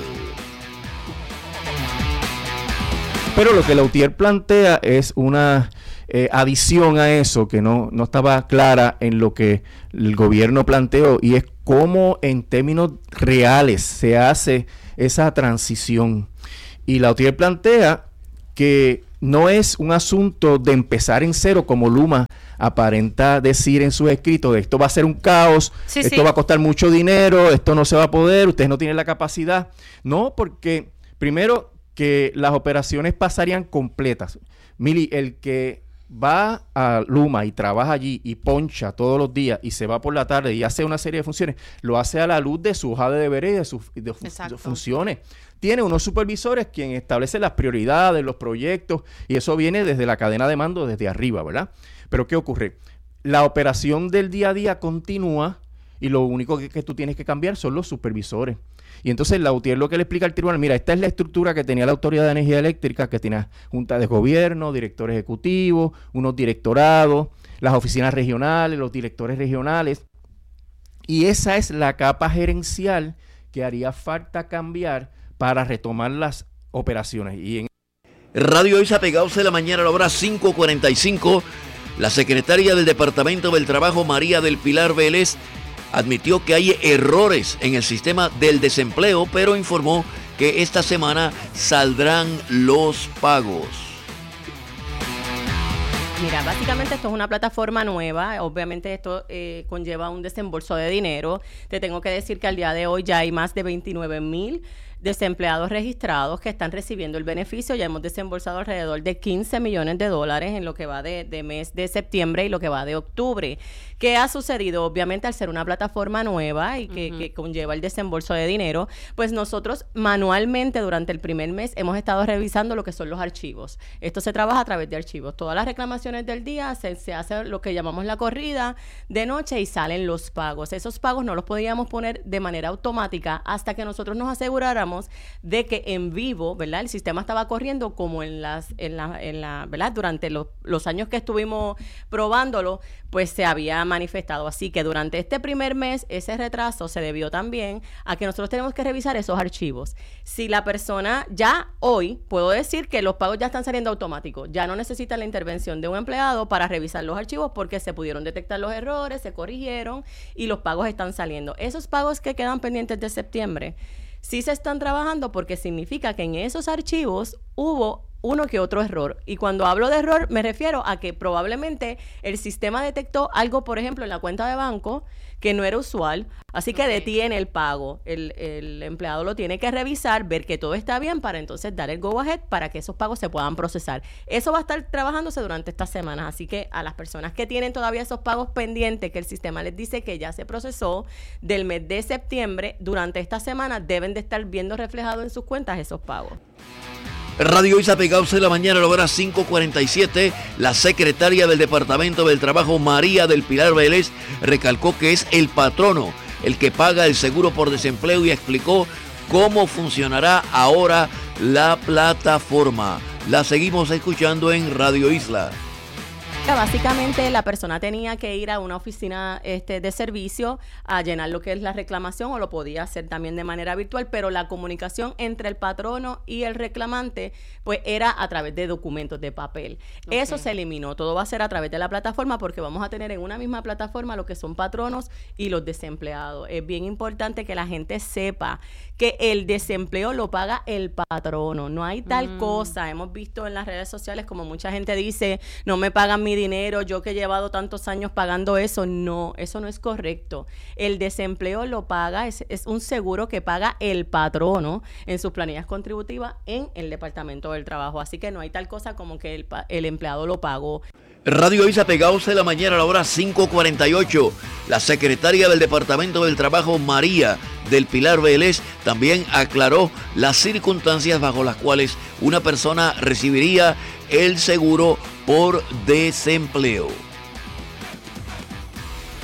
Pero lo que Lautier plantea es una eh, adición a eso que no, no estaba clara en lo que el gobierno planteó, y es cómo en términos reales se hace esa transición. Y Lautier plantea que no es un asunto de empezar en cero, como Luma aparenta decir en sus escritos, de esto va a ser un caos, sí, esto sí. va a costar mucho dinero, esto no se va a poder, ustedes no tienen la capacidad. No, porque primero que las operaciones pasarían completas. Mili, el que va a Luma y trabaja allí y poncha todos los días y se va por la tarde y hace una serie de funciones, lo hace a la luz de su hoja de deberes y de sus, de sus de funciones. Tiene unos supervisores quien establecen las prioridades, los proyectos, y eso viene desde la cadena de mando, desde arriba, ¿verdad? Pero ¿qué ocurre? La operación del día a día continúa y lo único que, que tú tienes que cambiar son los supervisores. Y entonces Lautier lo que le explica al tribunal, mira, esta es la estructura que tenía la Autoridad de Energía Eléctrica, que tenía junta de gobierno, director ejecutivo, unos directorados, las oficinas regionales, los directores regionales. Y esa es la capa gerencial que haría falta cambiar para retomar las operaciones. Y en Radio Isla Pegados de la mañana a la hora cinco cuarenta y cinco, la secretaria del Departamento del Trabajo, María del Pilar Vélez, admitió que hay errores en el sistema del desempleo, pero informó que esta semana saldrán los pagos. Mira, básicamente esto es una plataforma nueva, obviamente esto eh, conlleva un desembolso de dinero. Te tengo que decir que al día de hoy ya hay más de veintinueve mil desempleados registrados que están recibiendo el beneficio. Ya hemos desembolsado alrededor de quince millones de dólares en lo que va de, de mes de septiembre y lo que va de octubre. ¿Qué ha sucedido? Obviamente, al ser una plataforma nueva y que, uh-huh. que conlleva el desembolso de dinero, pues nosotros manualmente durante el primer mes hemos estado revisando lo que son los archivos. Esto se trabaja a través de archivos. Todas las reclamaciones del día se, se hace lo que llamamos la corrida de noche y salen los pagos. Esos pagos no los podíamos poner de manera automática hasta que nosotros nos aseguráramos de que en vivo, ¿verdad? El sistema estaba corriendo como en las, en la, en la, ¿verdad? Durante los, los años que estuvimos probándolo, pues se había manifestado. Así que durante este primer mes, ese retraso se debió también a que nosotros tenemos que revisar esos archivos. Si la persona ya hoy, puedo decir que los pagos ya están saliendo automáticos, ya no necesita la intervención de un empleado para revisar los archivos porque se pudieron detectar los errores, se corrigieron y los pagos están saliendo. Esos pagos que quedan pendientes de septiembre, sí se están trabajando porque significa que en esos archivos hubo uno que otro error. Y cuando hablo de error me refiero a que probablemente el sistema detectó algo, por ejemplo, en la cuenta de banco que no era usual, así que okay. detiene el pago. El, el empleado lo tiene que revisar, ver que todo está bien para entonces dar el go ahead para que esos pagos se puedan procesar. Eso va a estar trabajándose durante estas semanas, así que a las personas que tienen todavía esos pagos pendientes, que el sistema les dice que ya se procesó del mes de septiembre, durante esta semana deben de estar viendo reflejado en sus cuentas esos pagos. Radio Isla Pegados de la mañana a la hora cinco cuarenta y siete, la secretaria del Departamento del Trabajo, María del Pilar Vélez, recalcó que es el patrono el que paga el seguro por desempleo y explicó cómo funcionará ahora la plataforma. La seguimos escuchando en Radio Isla. Básicamente la persona tenía que ir a una oficina este, de servicio a llenar lo que es la reclamación, o lo podía hacer también de manera virtual, pero la comunicación entre el patrono y el reclamante pues era a través de documentos de papel. Okay. Eso se eliminó, todo va a ser a través de la plataforma porque vamos a tener en una misma plataforma lo que son patronos y los desempleados. Es bien importante que la gente sepa que el desempleo lo paga el patrono, no hay tal mm. cosa. Hemos visto en las redes sociales como mucha gente dice, no me pagan mi dinero, yo que he llevado tantos años pagando eso. No, eso no es correcto. El desempleo lo paga, es, es un seguro que paga el patrono en sus planillas contributivas en el Departamento del Trabajo, así que no hay tal cosa como que el, el empleado lo pagó. Radio Isla Pegados de la mañana a la hora cinco cuarenta y ocho, la secretaria del Departamento del Trabajo, María del Pilar Vélez, también aclaró las circunstancias bajo las cuales una persona recibiría el seguro por desempleo.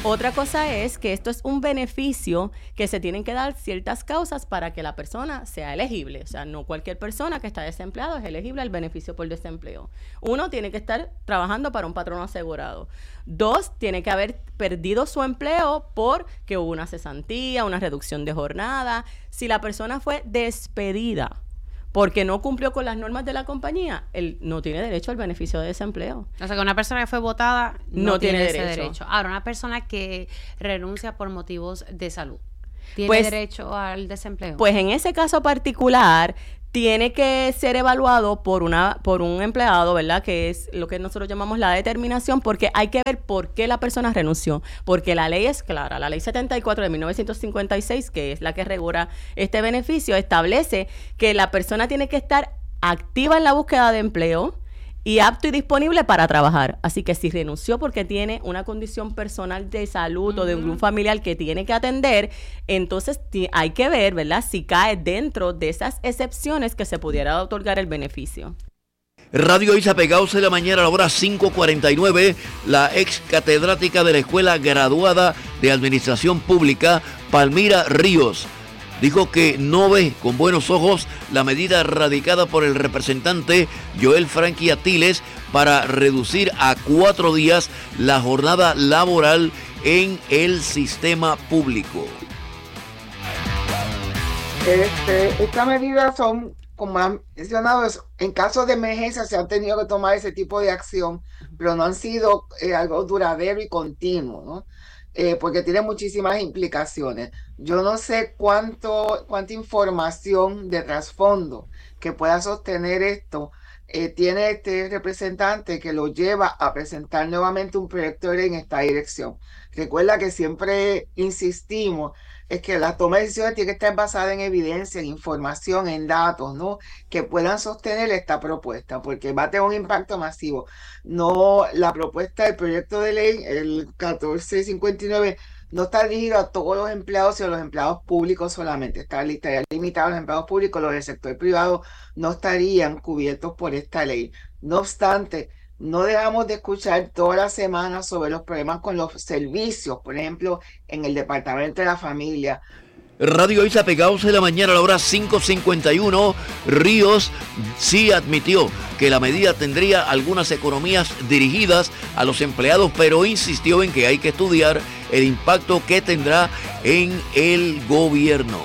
Otra cosa es que esto es un beneficio que se tienen que dar ciertas causas para que la persona sea elegible. O sea, no cualquier persona que está desempleado es elegible al beneficio por desempleo. Uno, tiene que estar trabajando para un patrono asegurado. Dos, tiene que haber perdido su empleo porque hubo una cesantía, una reducción de jornada. Si la persona fue despedida porque no cumplió con las normas de la compañía, él no tiene derecho al beneficio de desempleo. O sea, que una persona que fue votada no, no tiene, tiene ese derecho. derecho. Ahora, una persona que renuncia por motivos de salud, ¿tiene Pues- derecho al desempleo? Pues en ese caso particular tiene que ser evaluado por una por un empleado, ¿verdad? Que es lo que nosotros llamamos la determinación, porque hay que ver por qué la persona renunció, porque la ley es clara. La ley setenta y cuatro de mil novecientos cincuenta y seis, que es la que regula este beneficio, establece que la persona tiene que estar activa en la búsqueda de empleo y apto y disponible para trabajar. Así que si renunció porque tiene una condición personal de salud uh-huh. o de un familiar que tiene que atender, entonces t- hay que ver, ¿verdad?, si cae dentro de esas excepciones que se pudiera otorgar el beneficio. Radio Isa Pegados de la mañana a la hora cinco cuarenta y nueve, la ex catedrática de la Escuela Graduada de Administración Pública, Palmira Ríos, dijo que no ve con buenos ojos la medida radicada por el representante Joel Frankie Atiles para reducir a cuatro días la jornada laboral en el sistema público. Este, estas medidas son, como han mencionado, es- en caso de emergencia se han tenido que tomar ese tipo de acción, pero no han sido eh, algo duradero y continuo, ¿no? Eh, porque tiene muchísimas implicaciones. Yo no sé cuánto, cuánta información de trasfondo que pueda sostener esto eh, tiene este representante que lo lleva a presentar nuevamente un proyecto de ley en esta dirección. Recuerda que siempre insistimos es que la toma de decisiones tiene que estar basada en evidencia, en información, en datos, ¿no?, que puedan sostener esta propuesta, porque va a tener un impacto masivo. No, la propuesta del proyecto de ley, el catorce cincuenta y nueve, no está dirigido a todos los empleados, sino a los empleados públicos solamente. Está estaría limitado a los empleados públicos, los del sector privado no estarían cubiertos por esta ley. No obstante, no dejamos de escuchar todas las semanas sobre los problemas con los servicios, por ejemplo, en el Departamento de la Familia. Radio Isa Pegados de la mañana a la hora cinco cincuenta y uno, Ríos sí admitió que la medida tendría algunas economías dirigidas a los empleados, pero insistió en que hay que estudiar el impacto que tendrá en el gobierno.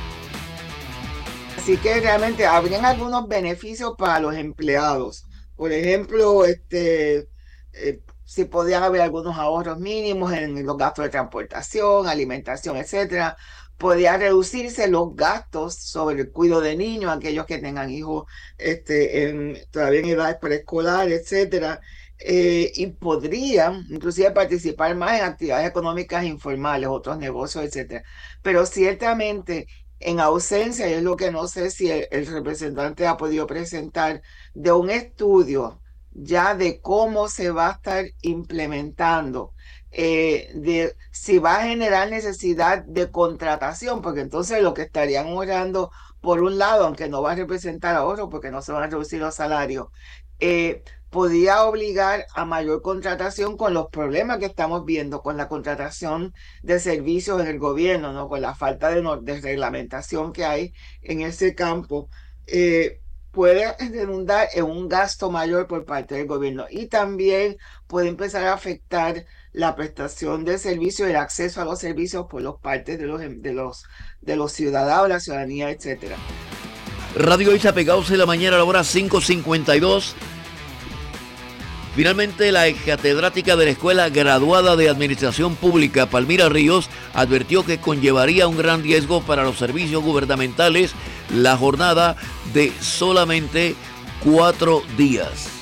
Así que realmente habrían algunos beneficios para los empleados. Por ejemplo, este, eh, si podían haber algunos ahorros mínimos en los gastos de transportación, alimentación, etcétera. Podría reducirse los gastos sobre el cuidado de niños, aquellos que tengan hijos este, en, todavía en edad preescolar, etcétera. Eh, y podrían inclusive participar más en actividades económicas informales, otros negocios, etcétera. Pero ciertamente, en ausencia, y es lo que no sé si el, el representante ha podido presentar, de un estudio ya de cómo se va a estar implementando, eh, de si va a generar necesidad de contratación, porque entonces lo que estarían ahorrando, por un lado, aunque no va a representar ahorro porque no se van a reducir los salarios, eh, podría obligar a mayor contratación con los problemas que estamos viendo con la contratación de servicios en el gobierno, ¿no?, con la falta de, no- de reglamentación que hay en ese campo. Eh, puede redundar en un gasto mayor por parte del gobierno y también puede empezar a afectar la prestación de servicios y el acceso a los servicios por los partes de los, em- de los, de los ciudadanos, la ciudadanía, etcétera. Radio Isa Pegados de la mañana a la hora cinco cincuenta y dos. Finalmente, la ex catedrática de la Escuela Graduada de Administración Pública, Palmira Ríos, advirtió que conllevaría un gran riesgo para los servicios gubernamentales la jornada de solamente cuatro días.